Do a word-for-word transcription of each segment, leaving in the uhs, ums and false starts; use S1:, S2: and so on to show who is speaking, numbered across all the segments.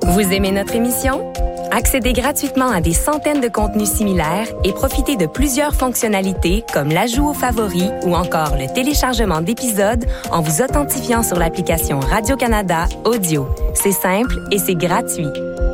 S1: Vous aimez notre émission? Accédez gratuitement à des centaines de contenus similaires et profitez de plusieurs fonctionnalités comme l'ajout aux favoris ou encore le téléchargement d'épisodes en vous authentifiant sur l'application Radio-Canada Audio. C'est simple et c'est gratuit.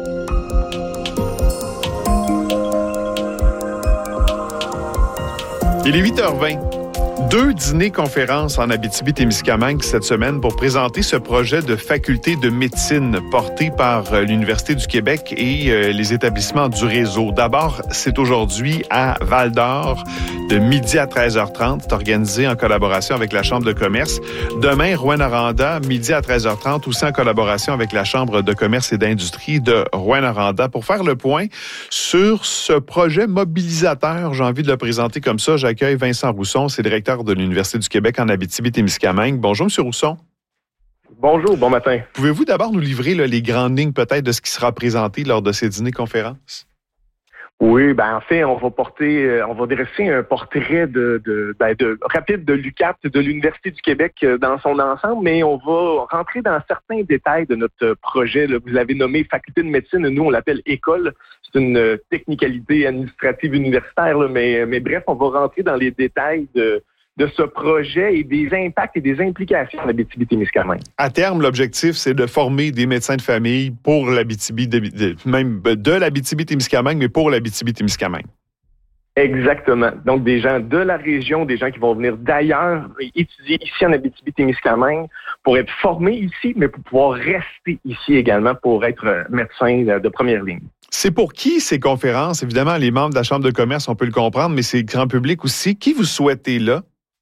S2: Il est huit heures vingt. Deux dîners-conférences en Abitibi-Témiscamingue cette semaine pour présenter ce projet de faculté de médecine porté par l'Université du Québec et euh, les établissements du réseau. D'abord, c'est aujourd'hui à Val-d'Or, de midi à treize heures trente. C'est organisé en collaboration avec la Chambre de commerce. Demain, Rouyn-Noranda, midi à treize heures trente, aussi en collaboration avec la Chambre de commerce et d'industrie de Rouyn-Noranda. Pour faire le point sur ce projet mobilisateur, j'ai envie de le présenter comme ça, j'accueille Vincent Rousson, c'est directeur de l'Université du Québec en Abitibi-Témiscamingue. Bonjour, M. Rousson.
S3: Bonjour, bon matin.
S2: Pouvez-vous d'abord nous livrer là, les grandes lignes peut-être de ce qui sera présenté lors de ces dîners-conférences?
S3: Oui, ben en fait, on va porter, euh, on va dresser un portrait de, de, ben de rapide de l'U Q A P, de l'Université du Québec euh, dans son ensemble, mais on va rentrer dans certains détails de notre projet. Là. Vous l'avez nommé Faculté de médecine, nous on l'appelle école. C'est une euh, technicalité administrative universitaire, là, mais, mais bref, on va rentrer dans les détails de de ce projet et des impacts et des implications de l'Abitibi-Témiscamingue.
S2: À terme, l'objectif, c'est de former des médecins de famille pour l'Abitibi, de, de, même de l'Abitibi-Témiscamingue, mais pour l'Abitibi-Témiscamingue.
S3: Exactement. Donc, des gens de la région, des gens qui vont venir d'ailleurs étudier ici en Abitibi-Témiscamingue pour être formés ici, mais pour pouvoir rester ici également pour être médecins de première ligne.
S2: C'est pour qui ces conférences? Évidemment, les membres de la Chambre de commerce, on peut le comprendre, mais c'est le grand public aussi. Qui vous souhaitez là?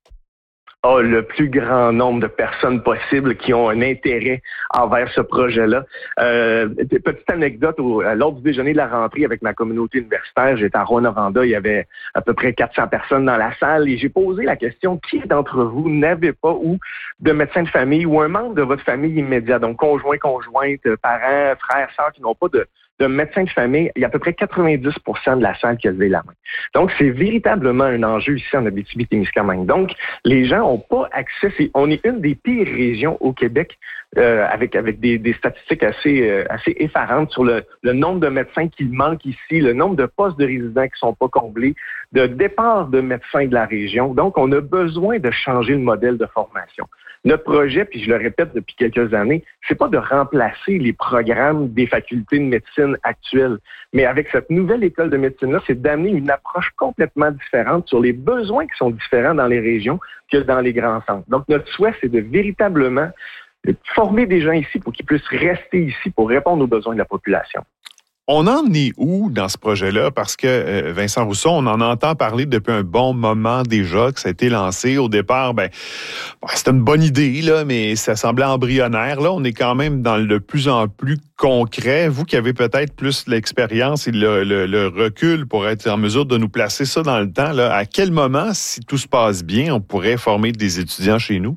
S3: Oh, le plus grand nombre de personnes possibles qui ont un intérêt envers ce projet-là. Euh, petite anecdote, au, lors du déjeuner de la rentrée avec ma communauté universitaire, j'étais à Rouyn-Noranda, il y avait à peu près quatre cents personnes dans la salle et j'ai posé la question, qui d'entre vous n'avez pas ou de médecin de famille ou un membre de votre famille immédiate, donc conjoint, conjointe, parents, frères, sœurs qui n'ont pas de de médecins de famille, il y a à peu près quatre-vingt-dix pour cent de la salle qui a levé la main. Donc, c'est véritablement un enjeu ici en Abitibi-Témiscamingue. Donc, les gens n'ont pas accès. C'est, on est une des pires régions au Québec euh, avec avec des, des statistiques assez euh, assez effarantes sur le, le nombre de médecins qui manquent ici, le nombre de postes de résidents qui sont pas comblés, de départ de médecins de la région. Donc, on a besoin de changer le modèle de formation. Notre projet, puis je le répète depuis quelques années, c'est pas de remplacer les programmes des facultés de médecine actuelles, mais avec cette nouvelle école de médecine-là, c'est d'amener une approche complètement différente sur les besoins qui sont différents dans les régions que dans les grands centres. Donc, notre souhait, c'est de véritablement former des gens ici pour qu'ils puissent rester ici pour répondre aux besoins de la population.
S2: On en est où dans ce projet-là? Parce que, euh, Vincent Rousson, on en entend parler depuis un bon moment déjà, que ça a été lancé. Au départ, ben, c'était une bonne idée, là, mais ça semblait embryonnaire. Là, on est quand même dans le plus en plus concret. Vous qui avez peut-être plus l'expérience et le, le, le recul pour être en mesure de nous placer ça dans le temps, là, à quel moment, si tout se passe bien, on pourrait former des étudiants chez nous?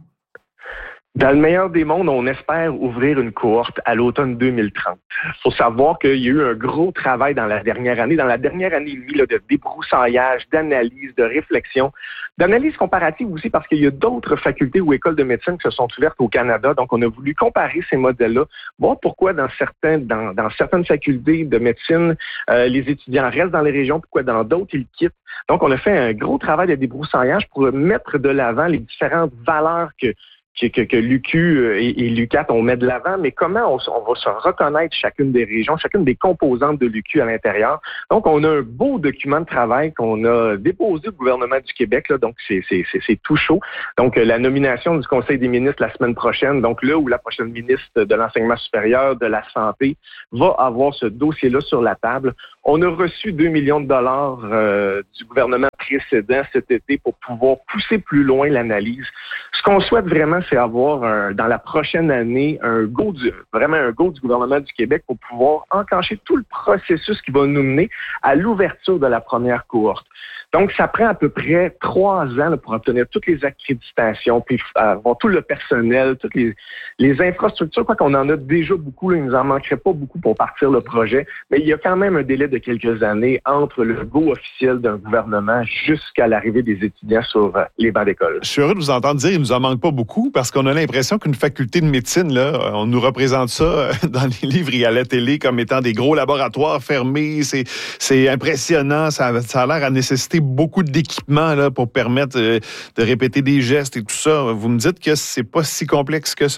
S3: Dans le meilleur des mondes, on espère ouvrir une cohorte à l'automne deux mille trente. Il faut savoir qu'il y a eu un gros travail dans la dernière année, dans la dernière année et demie, là, de débroussaillage, d'analyse, de réflexion, d'analyse comparative aussi parce qu'il y a d'autres facultés ou écoles de médecine qui se sont ouvertes au Canada. Donc, on a voulu comparer ces modèles-là, voir pourquoi dans certains, dans, dans certaines facultés de médecine, euh, les étudiants restent dans les régions, pourquoi dans d'autres, ils quittent. Donc, on a fait un gros travail de débroussaillage pour mettre de l'avant les différentes valeurs que Que, que, que l'U Q et, et l'U Q A T, on met de l'avant, mais comment on, on va se reconnaître chacune des régions, chacune des composantes de l'U Q à l'intérieur. Donc, on a un beau document de travail qu'on a déposé au gouvernement du Québec, là, donc c'est, c'est, c'est, c'est tout chaud. Donc, la nomination du Conseil des ministres la semaine prochaine, donc là où la prochaine ministre de l'Enseignement supérieur, de la Santé, va avoir ce dossier-là sur la table. On a reçu deux millions de dollars euh, du gouvernement précédent cet été pour pouvoir pousser plus loin l'analyse. Ce qu'on souhaite vraiment, c'est avoir un, dans la prochaine année un go du, vraiment un go du gouvernement du Québec pour pouvoir enclencher tout le processus qui va nous mener à l'ouverture de la première cohorte. Donc, ça prend à peu près trois ans là, pour obtenir toutes les accréditations, puis avoir tout le personnel, toutes les, les infrastructures. Quoi qu'on en a déjà beaucoup, là, il nous en manquerait pas beaucoup pour partir le projet, mais il y a quand même un délai de quelques années entre le go officiel d'un gouvernement jusqu'à l'arrivée des étudiants sur euh, les bancs d'école.
S2: Je suis heureux de vous entendre dire qu'il nous en manque pas beaucoup parce qu'on a l'impression qu'une faculté de médecine, là, on nous représente ça dans les livres et à la télé comme étant des gros laboratoires fermés. C'est, c'est impressionnant. Ça, ça a l'air à nécessiter beaucoup d'équipements là, pour permettre euh, de répéter des gestes et tout ça. Vous me dites que c'est pas si complexe que ça?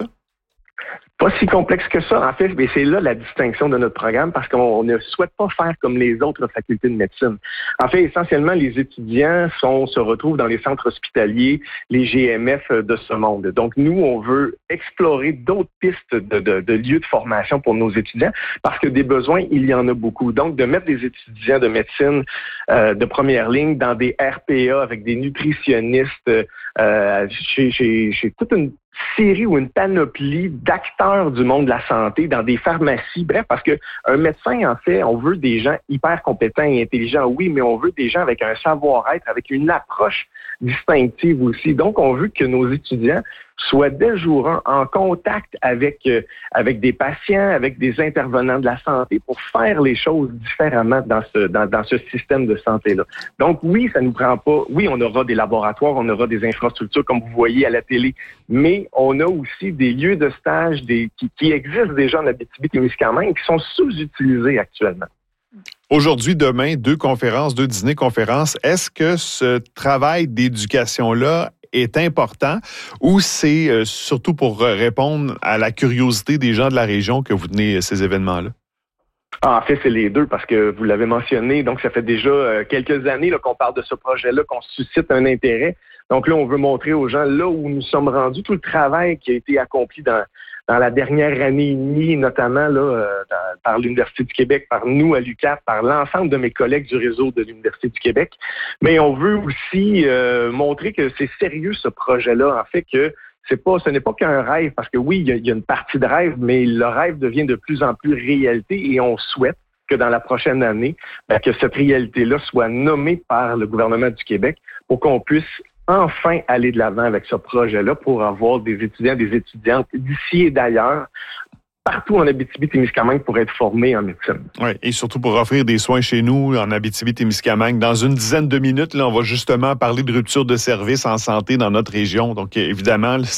S3: Pas si complexe que ça. En fait, mais c'est là la distinction de notre programme parce qu'on ne souhaite pas faire comme les autres facultés de médecine. En fait, essentiellement, les étudiants sont, se retrouvent dans les centres hospitaliers, les G M F de ce monde. Donc, nous, on veut explorer d'autres pistes de, de, de lieux de formation pour nos étudiants parce que des besoins, il y en a beaucoup. Donc, de mettre des étudiants de médecine euh, de première ligne dans des R P A avec des nutritionnistes, euh, chez, chez, chez toute une série ou une panoplie d'acteurs du monde de la santé dans des pharmacies. Bref, parce que un médecin, en fait, on veut des gens hyper compétents et intelligents, oui, mais on veut des gens avec un savoir-être, avec une approche distinctive aussi. Donc, on veut que nos étudiants soient dès jour un en contact avec euh, avec des patients, avec des intervenants de la santé pour faire les choses différemment dans ce dans, dans ce système de santé-là. Donc oui, ça nous prend pas. Oui, on aura des laboratoires, on aura des infrastructures comme vous voyez à la télé, mais on a aussi des lieux de stage des, qui, qui existent déjà en Abitibi-Témiscamingue qui sont sous-utilisés actuellement.
S2: Aujourd'hui, demain, deux conférences, deux dîners-conférences. Est-ce que ce travail d'éducation-là est important ou c'est euh, surtout pour répondre à la curiosité des gens de la région que vous tenez ces événements-là?
S3: Ah, en fait, c'est les deux parce que vous l'avez mentionné. Donc, ça fait déjà euh, quelques années là, qu'on parle de ce projet-là, qu'on suscite un intérêt. Donc là, on veut montrer aux gens là où nous sommes rendus, tout le travail qui a été accompli dans dans la dernière année et demie, notamment là, euh, dans, par l'Université du Québec, par nous à l'U Q A P, par l'ensemble de mes collègues du réseau de l'Université du Québec. Mais on veut aussi euh, montrer que c'est sérieux ce projet-là, en fait, que c'est pas, ce n'est pas qu'un rêve, parce que oui, il y, a, il y a une partie de rêve, mais le rêve devient de plus en plus réalité et on souhaite que dans la prochaine année, ben, que cette réalité-là soit nommée par le gouvernement du Québec pour qu'on puisse enfin aller de l'avant avec ce projet-là pour avoir des étudiants, des étudiantes d'ici et d'ailleurs, partout en Abitibi-Témiscamingue pour être formés en médecine.
S2: Oui, et surtout pour offrir des soins chez nous en Abitibi-Témiscamingue. Dans une dizaine de minutes, là, on va justement parler de rupture de services en santé dans notre région. Donc, évidemment, là,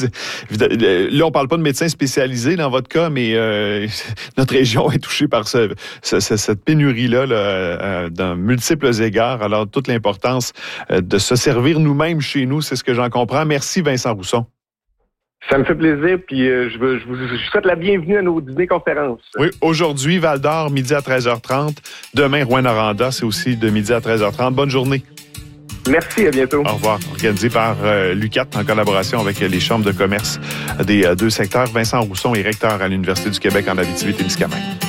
S2: là on parle pas de médecins spécialisés dans votre cas, mais euh, notre région est touchée par ce, ce, cette pénurie-là là, euh, dans multiples égards. Alors, toute l'importance euh, de se servir nous-mêmes chez nous, c'est ce que j'en comprends. Merci, Vincent Rousson.
S3: Ça me fait plaisir, puis euh, je, veux, je vous je souhaite la bienvenue à nos dîners-conférences.
S2: Oui, aujourd'hui, Val-d'Or, midi à treize heures trente. Demain, Rouyn-Noranda, c'est aussi de midi à treize heures trente. Bonne journée.
S3: Merci, à bientôt.
S2: Au revoir. Organisé par euh, l'U Q A P en collaboration avec les chambres de commerce des euh, deux secteurs. Vincent Rousson est recteur à l'Université du Québec en Abitibi-Témiscamingue.